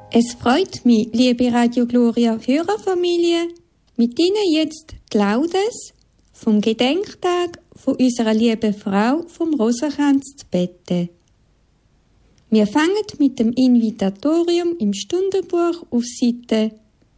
Es freut mich, liebe Radio Gloria Hörerfamilie, mit Ihnen jetzt die Laudes vom Gedenktag von unserer lieben Frau vom Rosenkranz zu beten. Wir fangen mit dem Invitatorium im Stundenbuch auf Seite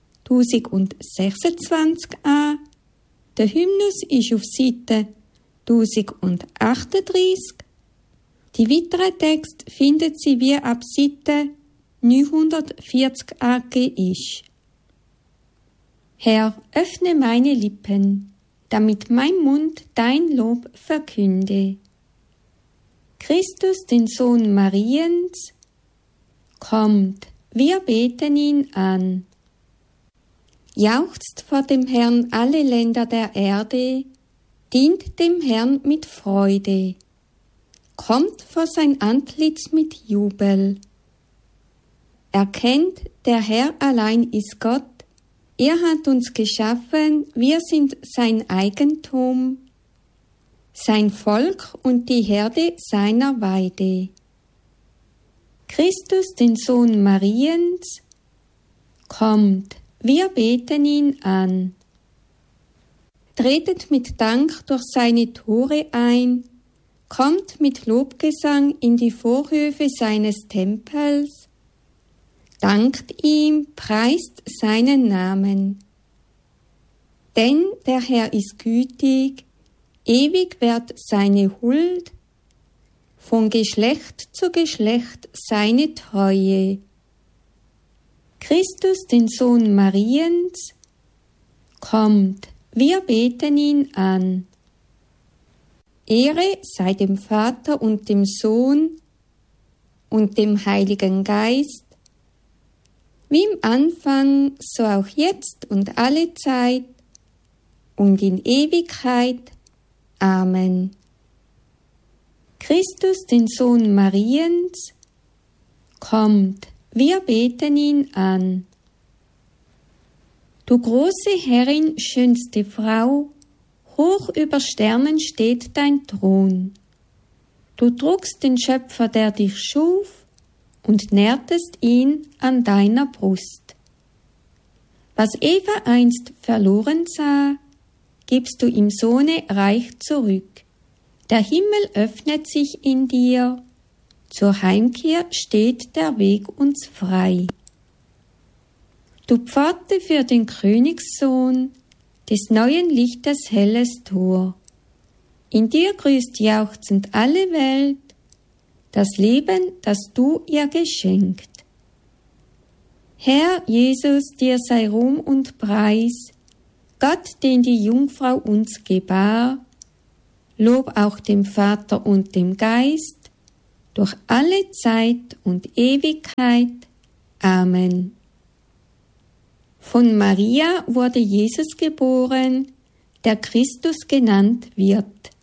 1026 an. Der Hymnus ist auf Seite 1038. Die weiteren Texte finden Sie wie ab Seite 940 AG. Herr, öffne meine Lippen, damit mein Mund dein Lob verkünde. Christus, den Sohn Mariens, kommt, wir beten ihn an. Jauchzt vor dem Herrn alle Länder der Erde, dient dem Herrn mit Freude, kommt vor sein Antlitz mit Jubel. Erkennt, der Herr allein ist Gott, er hat uns geschaffen, wir sind sein Eigentum, sein Volk und die Herde seiner Weide. Christus, den Sohn Mariens, kommt, wir beten ihn an. Tretet mit Dank durch seine Tore ein, kommt mit Lobgesang in die Vorhöfe seines Tempels, dankt ihm, preist seinen Namen. Denn der Herr ist gütig, ewig währt seine Huld, von Geschlecht zu Geschlecht seine Treue. Christus, den Sohn Mariens, kommt, wir beten ihn an. Ehre sei dem Vater und dem Sohn und dem Heiligen Geist, wie im Anfang, so auch jetzt und alle Zeit und in Ewigkeit. Amen. Christus, den Sohn Mariens, kommt, wir beten ihn an. Du große Herrin, schönste Frau, hoch über Sternen steht dein Thron. Du trugst den Schöpfer, der dich schuf, und nährtest ihn an deiner Brust. Was Eva einst verloren sah, gibst du im Sohne reich zurück. Der Himmel öffnet sich in dir, zur Heimkehr steht der Weg uns frei. Du Pforte für den Königssohn, des neuen Lichtes helles Tor. In dir grüßt jauchzend alle Welt, das Leben, das du ihr geschenkt. Herr Jesus, dir sei Ruhm und Preis, Gott, den die Jungfrau uns gebar, Lob auch dem Vater und dem Geist, durch alle Zeit und Ewigkeit. Amen. Von Maria wurde Jesus geboren, der Christus genannt wird.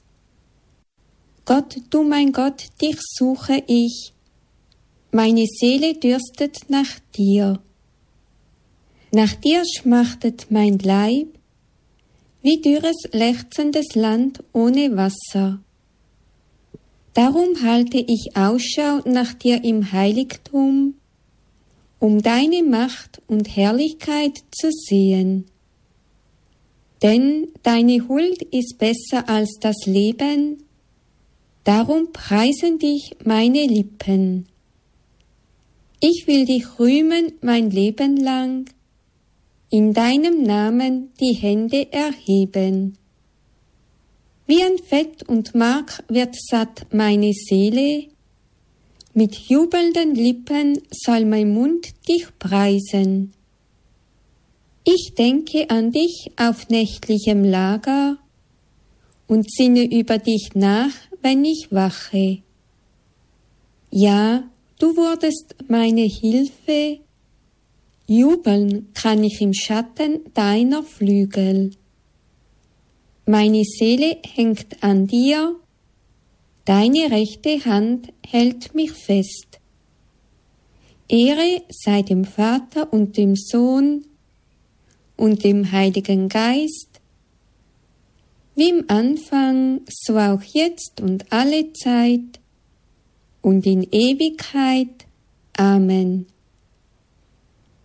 Gott, du mein Gott, dich suche ich, meine Seele dürstet nach dir. Nach dir schmachtet mein Leib, wie dürres, lechzendes Land ohne Wasser. Darum halte ich Ausschau nach dir im Heiligtum, um deine Macht und Herrlichkeit zu sehen. Denn deine Huld ist besser als das Leben, darum preisen dich meine Lippen. Ich will dich rühmen mein Leben lang, in deinem Namen die Hände erheben. Wie an Fett und Mark wird satt meine Seele, mit jubelnden Lippen soll mein Mund dich preisen. Ich denke an dich auf nächtlichem Lager und sinne über dich nach, wenn ich wache. Ja, du wurdest meine Hilfe, jubeln kann ich im Schatten deiner Flügel. Meine Seele hängt an dir, deine rechte Hand hält mich fest. Ehre sei dem Vater und dem Sohn und dem Heiligen Geist, wie im Anfang, so auch jetzt und alle Zeit und in Ewigkeit. Amen.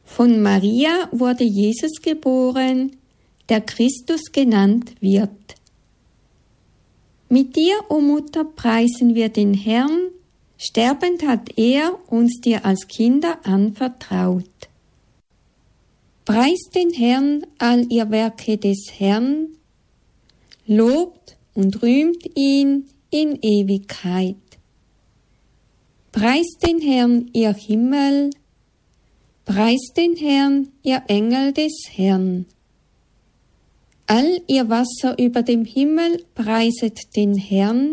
Von Maria wurde Jesus geboren, der Christus genannt wird. Mit dir, o Mutter, preisen wir den Herrn, sterbend hat er uns dir als Kinder anvertraut. Preist den Herrn, all ihr Werke des Herrn, lobt und rühmt ihn in Ewigkeit. Preist den Herrn, ihr Himmel, preist den Herrn, ihr Engel des Herrn. All ihr Wasser über dem Himmel preiset den Herrn,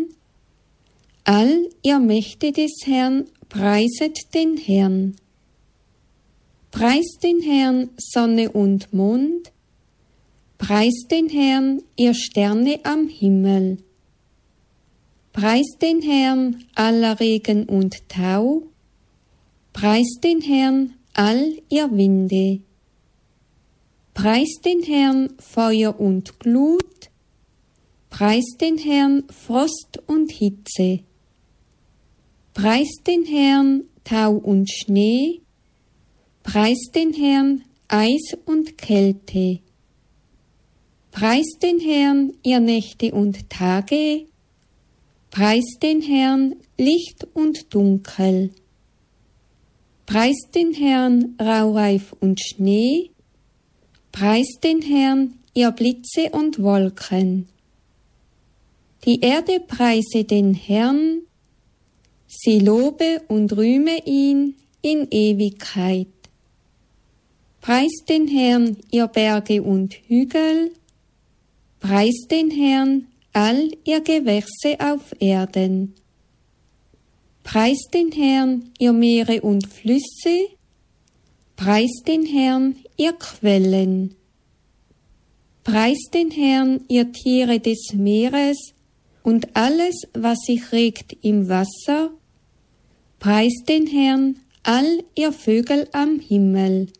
all ihr Mächte des Herrn preiset den Herrn. Preist den Herrn, Sonne und Mond, preist den Herrn, ihr Sterne am Himmel. Preist den Herrn, aller Regen und Tau, preist den Herrn, all ihr Winde. Preist den Herrn, Feuer und Glut, preist den Herrn, Frost und Hitze. Preist den Herrn, Tau und Schnee, preist den Herrn, Eis und Kälte. Preist den Herrn, ihr Nächte und Tage, preist den Herrn, Licht und Dunkel. Preist den Herrn, Raureif und Schnee, preist den Herrn, ihr Blitze und Wolken. Die Erde preise den Herrn, sie lobe und rühme ihn in Ewigkeit. Preist den Herrn, ihr Berge und Hügel, preist den Herrn, all ihr Gewächse auf Erden. Preist den Herrn, ihr Meere und Flüsse, preist den Herrn, ihr Quellen. Preist den Herrn, ihr Tiere des Meeres und alles, was sich regt im Wasser, preist den Herrn, all ihr Vögel am Himmel.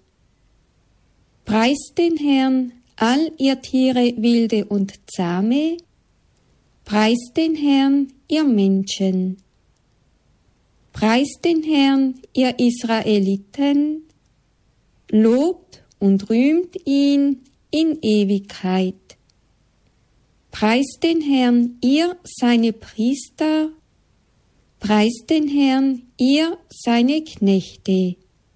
Preist den Herrn, all ihr Tiere wilde und zahme, preist den Herrn, ihr Menschen. Preist den Herrn, ihr Israeliten, lobt und rühmt ihn in Ewigkeit. Preist den Herrn, ihr seine Priester, preist den Herrn, ihr seine Knechte.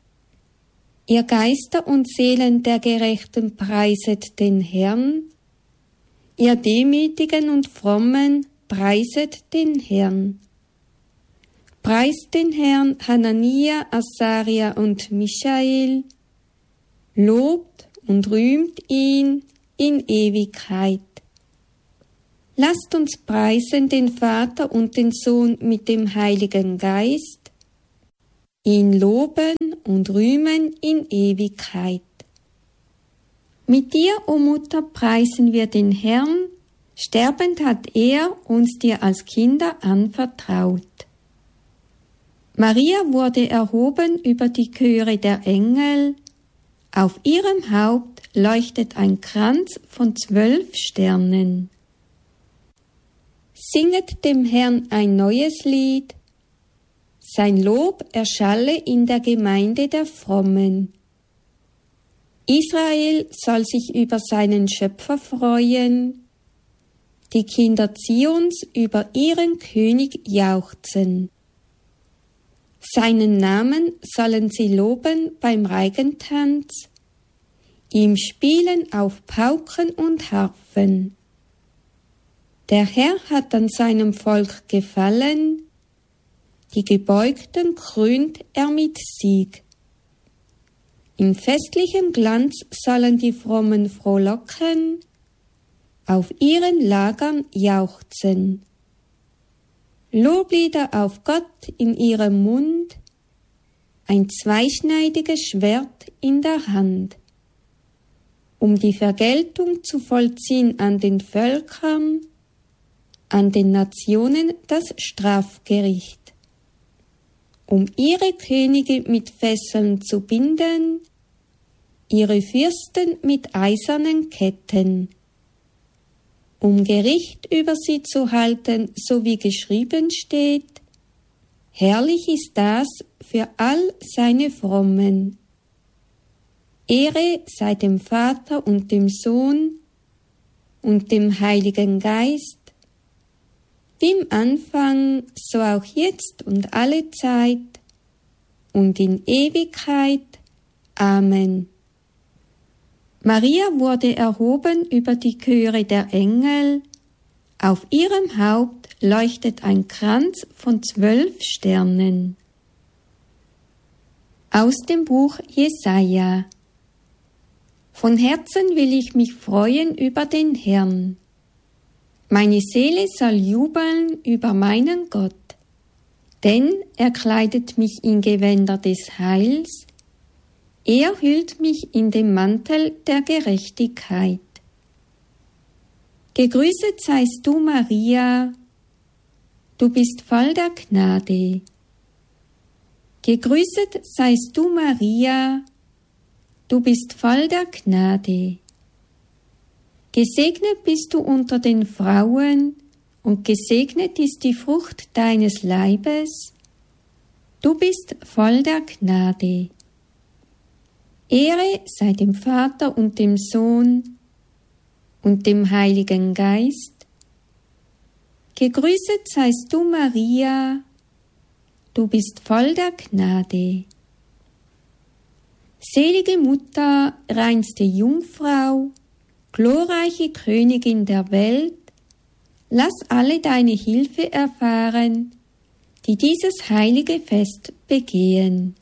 Ihr Geister und Seelen der Gerechten preiset den Herrn, ihr Demütigen und Frommen preiset den Herrn. Preist den Herrn, Hanania, Asaria und Michael, lobt und rühmt ihn in Ewigkeit. Lasst uns preisen den Vater und den Sohn mit dem Heiligen Geist, ihn loben und rühmen in Ewigkeit. Mit dir, o Mutter, preisen wir den Herrn, sterbend hat er uns dir als Kinder anvertraut. Maria wurde erhoben über die Chöre der Engel, auf ihrem Haupt leuchtet ein Kranz von 12 Sternen. Singet dem Herrn ein neues Lied, sein Lob erschalle in der Gemeinde der Frommen. Israel soll sich über seinen Schöpfer freuen, die Kinder Zions über ihren König jauchzen. Seinen Namen sollen sie loben beim Reigentanz, ihm spielen auf Pauken und Harfen. Der Herr hat an seinem Volk gefallen, die Gebeugten krönt er mit Sieg. In festlichem Glanz sollen die Frommen frohlocken, auf ihren Lagern jauchzen. Loblieder auf Gott in ihrem Mund, ein zweischneidiges Schwert in der Hand, um die Vergeltung zu vollziehen an den Völkern, an den Nationen das Strafgericht, um ihre Könige mit Fesseln zu binden, ihre Fürsten mit eisernen Ketten, um Gericht über sie zu halten, so wie geschrieben steht, herrlich ist das für all seine Frommen. Ehre sei dem Vater und dem Sohn und dem Heiligen Geist, wie im Anfang, so auch jetzt und alle Zeit und in Ewigkeit. Amen. Maria wurde erhoben über die Chöre der Engel, auf ihrem Haupt leuchtet ein Kranz von 12 Sternen. Aus dem Buch Jesaja. Von Herzen will ich mich freuen über den Herrn. Meine Seele soll jubeln über meinen Gott, denn er kleidet mich in Gewänder des Heils, er hüllt mich in den Mantel der Gerechtigkeit. Gegrüßet seist du, Maria, du bist voll der Gnade. Gegrüßet seist du, Maria, du bist voll der Gnade. Gesegnet bist du unter den Frauen, und gesegnet ist die Frucht deines Leibes. Du bist voll der Gnade. Ehre sei dem Vater und dem Sohn und dem Heiligen Geist. Gegrüßet seist du, Maria, du bist voll der Gnade. Selige Mutter, reinste Jungfrau, glorreiche Königin der Welt, lass alle deine Hilfe erfahren, die dieses heilige Fest begehen.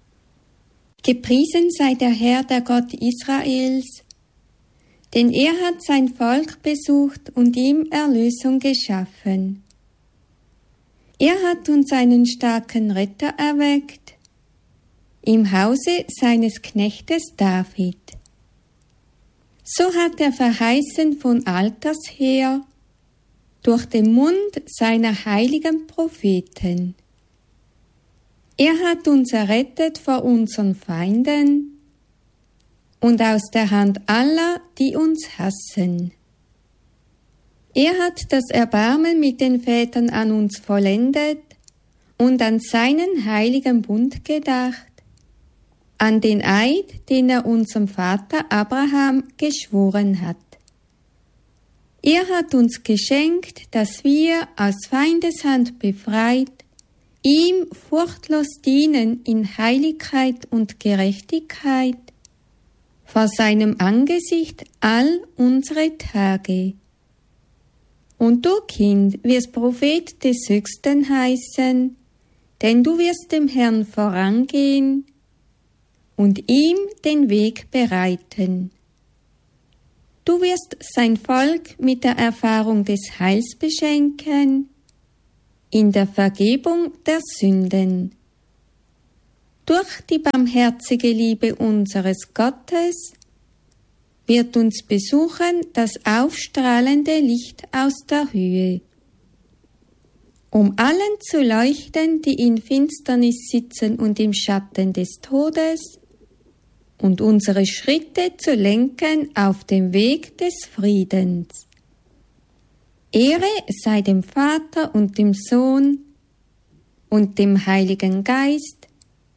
Gepriesen sei der Herr, der Gott Israels, denn er hat sein Volk besucht und ihm Erlösung geschaffen. Er hat uns einen starken Retter erweckt, im Hause seines Knechtes David. So hat er verheißen von alters her, durch den Mund seiner heiligen Propheten. Er hat uns errettet vor unseren Feinden und aus der Hand aller, die uns hassen. Er hat das Erbarmen mit den Vätern an uns vollendet und an seinen heiligen Bund gedacht, an den Eid, den er unserem Vater Abraham geschworen hat. Er hat uns geschenkt, dass wir aus Feindeshand befreit, ihm furchtlos dienen in Heiligkeit und Gerechtigkeit, vor seinem Angesicht all unsere Tage. Und du, Kind, wirst Prophet des Höchsten heißen, denn du wirst dem Herrn vorangehen und ihm den Weg bereiten. Du wirst sein Volk mit der Erfahrung des Heils beschenken, in der Vergebung der Sünden. Durch die barmherzige Liebe unseres Gottes wird uns besuchen das aufstrahlende Licht aus der Höhe, um allen zu leuchten, die in Finsternis sitzen und im Schatten des Todes, und unsere Schritte zu lenken auf dem Weg des Friedens. Ehre sei dem Vater und dem Sohn und dem Heiligen Geist,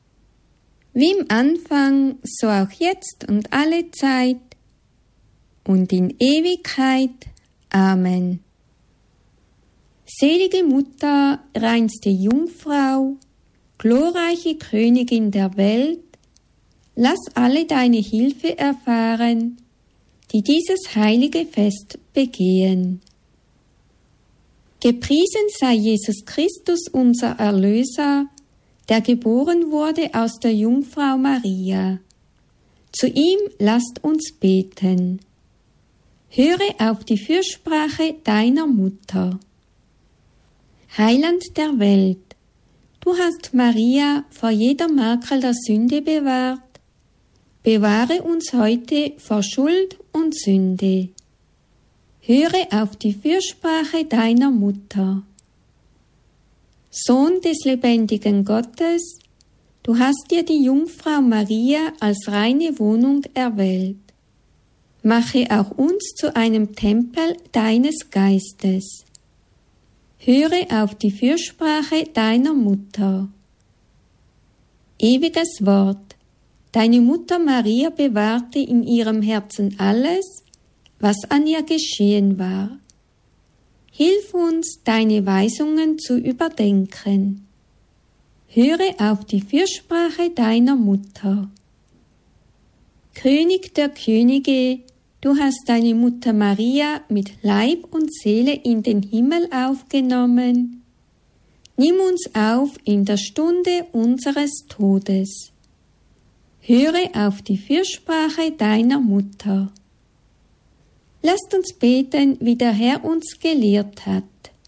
wie im Anfang, so auch jetzt und alle Zeit und in Ewigkeit. Amen. Selige Mutter, reinste Jungfrau, glorreiche Königin der Welt, lass alle deine Hilfe erfahren, die dieses heilige Fest begehen. Gepriesen sei Jesus Christus, unser Erlöser, der geboren wurde aus der Jungfrau Maria. Zu ihm lasst uns beten. Höre auf die Fürsprache deiner Mutter. Heiland der Welt, du hast Maria vor jeder Makel der Sünde bewahrt. Bewahre uns heute vor Schuld und Sünde. Höre auf die Fürsprache deiner Mutter. Sohn des lebendigen Gottes, du hast dir die Jungfrau Maria als reine Wohnung erwählt. Mache auch uns zu einem Tempel deines Geistes. Höre auf die Fürsprache deiner Mutter. Ewiges Wort, Deine Mutter Maria bewahrte in ihrem Herzen alles, was an ihr geschehen war. Hilf uns, deine Weisungen zu überdenken. Höre auf die Fürsprache deiner Mutter. König der Könige, du hast deine Mutter Maria mit Leib und Seele in den Himmel aufgenommen. Nimm uns auf in der Stunde unseres Todes. Höre auf die Fürsprache deiner Mutter. Lasst uns beten, wie der Herr uns gelehrt hat.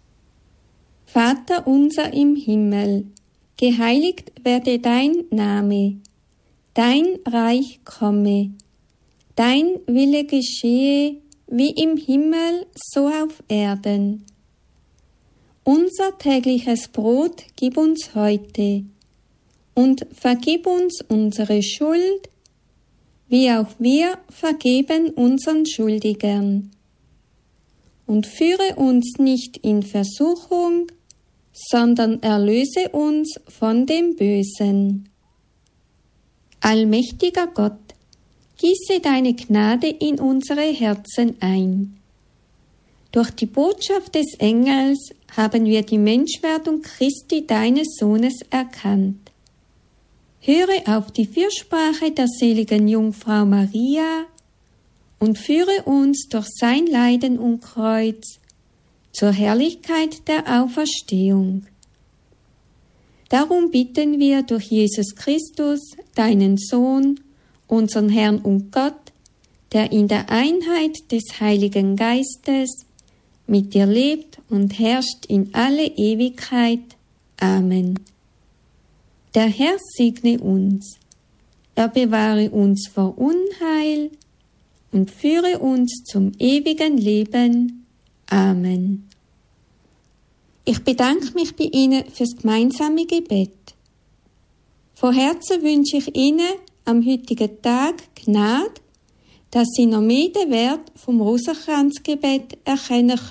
Vater unser im Himmel, geheiligt werde dein Name, dein Reich komme, dein Wille geschehe, wie im Himmel, so auf Erden. Unser tägliches Brot gib uns heute und vergib uns unsere Schuld, wie auch wir vergeben unseren Schuldigern. Und führe uns nicht in Versuchung, sondern erlöse uns von dem Bösen. Allmächtiger Gott, gieße deine Gnade in unsere Herzen ein. Durch die Botschaft des Engels haben wir die Menschwerdung Christi, deines Sohnes, erkannt. Höre auf die Fürsprache der seligen Jungfrau Maria und führe uns durch sein Leiden und Kreuz zur Herrlichkeit der Auferstehung. Darum bitten wir durch Jesus Christus, deinen Sohn, unseren Herrn und Gott, der in der Einheit des Heiligen Geistes mit dir lebt und herrscht in alle Ewigkeit. Amen. Der Herr segne uns, er bewahre uns vor Unheil und führe uns zum ewigen Leben. Amen. Ich bedanke mich bei Ihnen fürs gemeinsame Gebet. Von Herzen wünsche ich Ihnen am heutigen Tag Gnade, dass Sie noch mehr den Wert vom Rosenkranzgebet erkennen